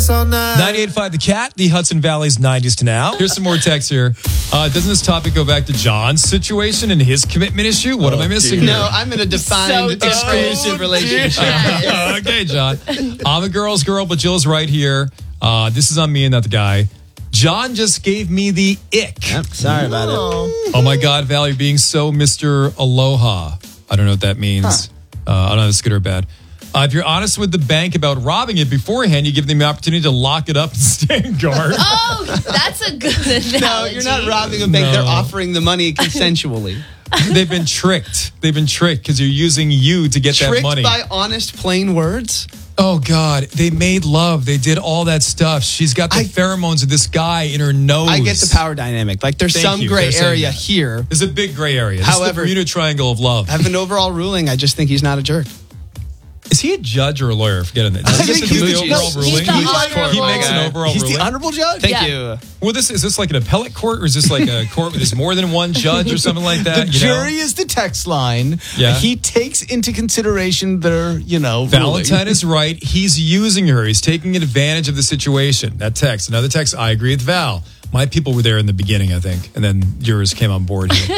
this all night. 98.5 The Cat, the Hudson Valley's 90s to now. Here's some more text here. Doesn't this topic go back to John's situation and his commitment issue? What am I missing here? No, I'm in a defined exclusive relationship. Okay, John. I'm a girl's girl, but Jill's right here. This is on me and not the guy. John just gave me the ick. Yep, sorry about it. Oh my God, Val, you're being so Mr. Aloha. I don't know what that means. I don't know if it's good or bad. If you're honest with the bank about robbing it beforehand, you give them the opportunity to lock it up and stand guard. Oh, that's a good analogy. No, you're not robbing a bank. No. They're offering the money consensually. They've been tricked. They've been tricked because you're using you to get that money. Tricked by honest, plain words? Oh, God. They made love. They did all that stuff. She's got the pheromones of this guy in her nose. I get the power dynamic. Like, there's some gray area here. There's a big gray area. This However, is the Bermuda Triangle of love. I have an overall ruling. I just think he's not a jerk. Is he a judge or a lawyer? Forget it. I think he's the overall judge. ruling. He's the honorable. He makes an overall He's ruling. the honorable judge? Thank you. Well, is this like an appellate court, or is this like a court where there's more than one judge or something like that? The jury is the text line. Yeah. He takes into consideration their, Valentine ruling. is right. He's using her. He's taking advantage of the situation. That text. Another text. I agree with Val. My people were there in the beginning, I think, and then yours came on board here.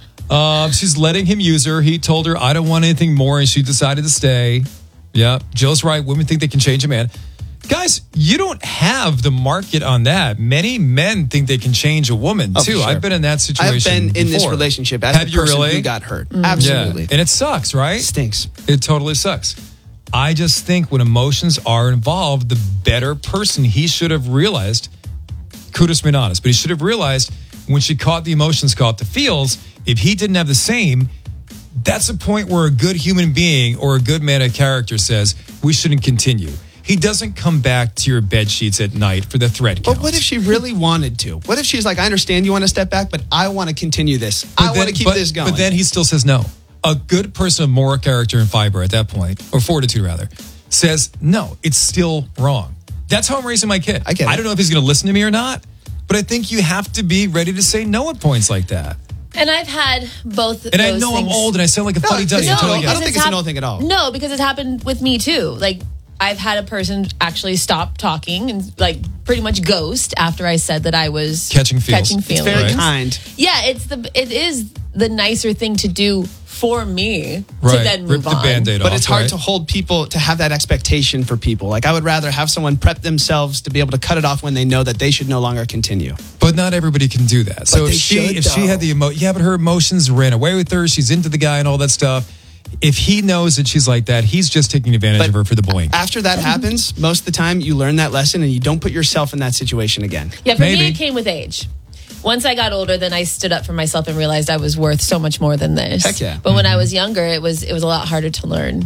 She's letting him use her. He told her, I don't want anything more, and she decided to stay. Yeah, Jill's right. Women think they can change a man. Guys, you don't have the market on that. Many men think they can change a woman, too. Sure. I've been in that situation I've been in this before. relationship as Have the you person really? who got hurt. Absolutely. Yeah. And it sucks, right? It stinks. It totally sucks. I just think when emotions are involved, the better person he should have realized, kudos being honest, but he should have realized when she caught the emotions, caught the feels, if he didn't have the same, that's a point where a good human being or a good man of character says, we shouldn't continue. He doesn't come back to your bed sheets at night for the thread count. But what if she really wanted to? What if she's like, I understand you want to step back, but I want to continue this. I want to keep this going. But then he still says no. A good person of moral character and fiber at that point, or fortitude rather, says no, it's still wrong. That's how I'm raising my kid. I get it. I don't know if he's going to listen to me or not, but I think you have to be ready to say no at points like that. And I've had both And I know things. I'm old and I sound like a funny duddy. No, I totally I get don't it. think it's a no thing at all. No, because it's happened with me too. Like, I've had a person actually stop talking and like pretty much ghost after I said that I was Catching feels. It's very Right. kind. Yeah, it is the nicer thing to do for me to Right. then Rip move the on. Band-Aid But off, it's hard right? to hold people to have that expectation for people. Like, I would rather have someone prep themselves to be able to cut it off when they know that they should no longer continue. But not everybody can do that. So they if she should, had the but her emotions ran away with her, she's into the guy and all that stuff. If he knows that she's like that, he's just taking advantage of her for the boink. After that happens, most of the time you learn that lesson and you don't put yourself in that situation again. Yeah, for me Maybe. it came with age. Once I got older, then I stood up for myself and realized I was worth so much more than this. Heck yeah. But when I was younger, it was a lot harder to learn.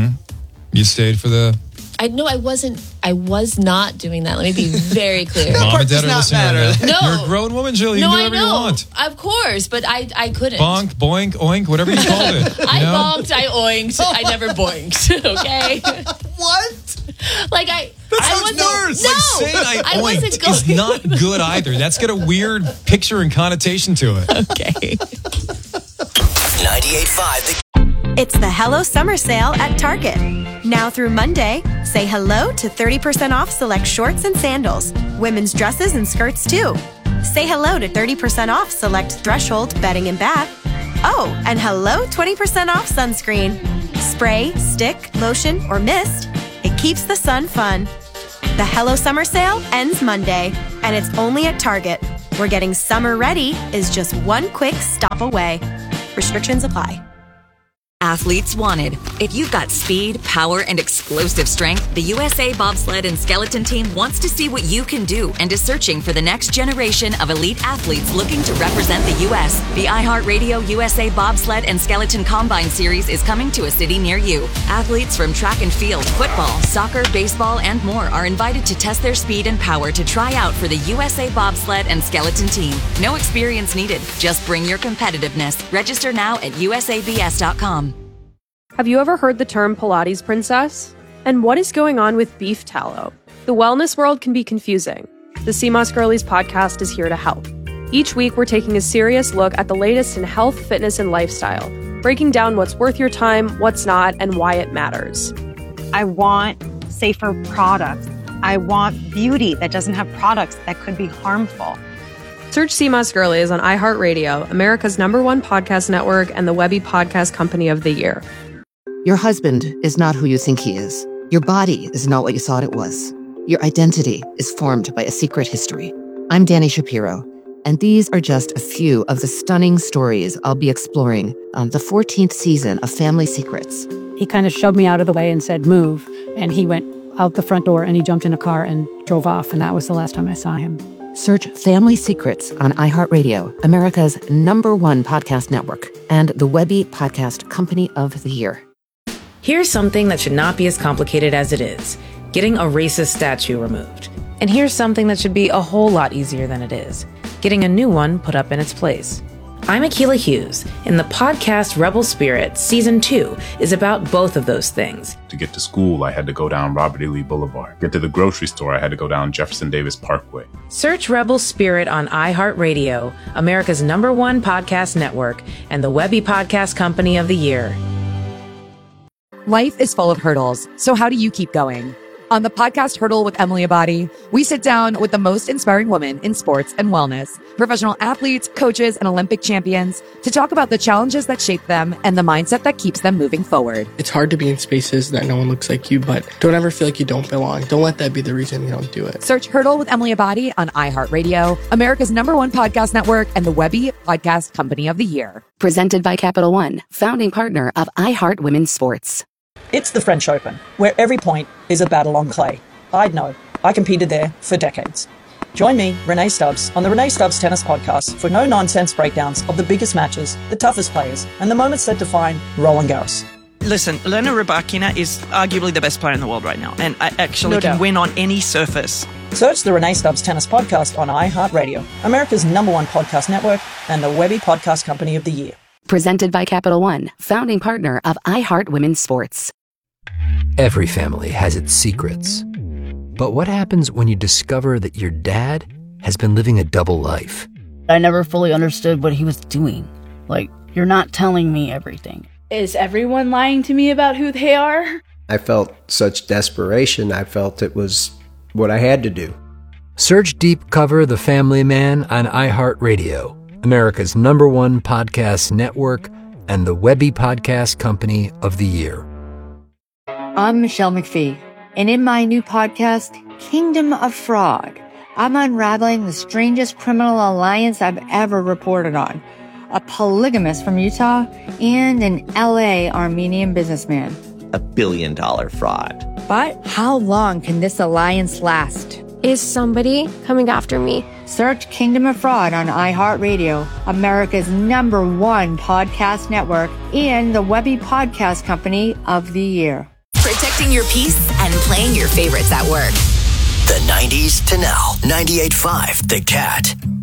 You stayed for the I was not doing that. Let me be very clear. mom part and dad does are not listening. matter. Right now. No. You're a grown woman, Jill. You No, can do I whatever you know. want. Of course, but I couldn't. Bonk, boink, oink, whatever you called it. I you know? bonked, I oinked, I never boinked. Okay? What? Like I sounds wasn't worse. No, Like saying I wasn't oinked is going. not good either. That's got a weird picture and connotation to it. Okay. 98.5 It's the Hello Summer Sale at Target. Now through Monday, say hello to 30% off select shorts and sandals, women's dresses and skirts too. Say hello to 30% off select Threshold bedding and bath. Oh, and hello 20% off sunscreen. Spray, stick, lotion, or mist. It keeps the sun fun. The Hello Summer Sale ends Monday, and it's only at Target, where getting summer ready is just one quick stop away. Restrictions apply. Athletes wanted. If you've got speed, power, and explosive strength, the USA Bobsled and Skeleton Team wants to see what you can do and is searching for the next generation of elite athletes looking to represent the U.S. The iHeartRadio USA Bobsled and Skeleton Combine Series is coming to a city near you. Athletes from track and field, football, soccer, baseball, and more are invited to test their speed and power to try out for the USA Bobsled and Skeleton Team. No experience needed. Just bring your competitiveness. Register now at usabs.com. Have you ever heard the term Pilates princess? And what is going on with beef tallow? The wellness world can be confusing. The CMOS Girlies podcast is here to help. Each week, we're taking a serious look at the latest in health, fitness, and lifestyle, breaking down what's worth your time, what's not, and why it matters. I want safer products. I want beauty that doesn't have products that could be harmful. Search Sea Moss Girlies on iHeartRadio, America's #1 podcast network, and the Webby Podcast Company of the Year. Your husband is not who you think he is. Your body is not what you thought it was. Your identity is formed by a secret history. I'm Dani Shapiro, and these are just a few of the stunning stories I'll be exploring on the 14th season of Family Secrets. He kind of shoved me out of the way and said, move. And he went out the front door and he jumped in a car and drove off. And that was the last time I saw him. Search Family Secrets on iHeartRadio, America's #1 podcast network, and the Webby Podcast Company of the Year. Here's something that should not be as complicated as it is: getting a racist statue removed. And here's something that should be a whole lot easier than it is: getting a new one put up in its place. I'm Akilah Hughes, and the podcast Rebel Spirit Season 2 is about both of those things. To get to school, I had to go down Robert E. Lee Boulevard. Get to the grocery store, I had to go down Jefferson Davis Parkway. Search Rebel Spirit on iHeartRadio, America's #1 podcast network, and the Webby Podcast Company of the Year. Life is full of hurdles, so how do you keep going? On the podcast Hurdle with Emily Abadi, we sit down with the most inspiring women in sports and wellness, professional athletes, coaches, and Olympic champions, to talk about the challenges that shape them and the mindset that keeps them moving forward. It's hard to be in spaces that no one looks like you, but don't ever feel like you don't belong. Don't let that be the reason you don't do it. Search Hurdle with Emily Abadi on iHeartRadio, America's #1 podcast network, and the Webby Podcast Company of the Year. Presented by Capital One, founding partner of iHeart Women's Sports. It's the French Open, where every point is a battle on clay. I'd know. I competed there for decades. Join me, Renee Stubbs, on the Renee Stubbs Tennis Podcast for no-nonsense breakdowns of the biggest matches, the toughest players, and the moments that define Roland Garros. Listen, Elena Rybakina is arguably the best player in the world right now, and I actually can win on any surface. Search the Renee Stubbs Tennis Podcast on iHeartRadio, America's #1 podcast network, and the Webby Podcast Company of the Year. Presented by Capital One, founding partner of iHeart Women's Sports. Every family has its secrets. But what happens when you discover that your dad has been living a double life? I never fully understood what he was doing. Like, you're not telling me everything. Is everyone lying to me about who they are? I felt such desperation. I felt it was what I had to do. Search Deep Cover The Family Man on iHeartRadio, America's #1 podcast network, and the Webby Podcast Company of the Year. I'm Michelle McPhee, and in my new podcast, Kingdom of Fraud, I'm unraveling the strangest criminal alliance I've ever reported on. A polygamist from Utah and an LA Armenian businessman. $1 billion fraud. But how long can this alliance last? Is somebody coming after me? Search Kingdom of Fraud on iHeartRadio, America's #1 podcast network, and the Webby Podcast Company of the Year. Protecting your peace and playing your favorites at work. The 90s to now. 98.5 The Cat.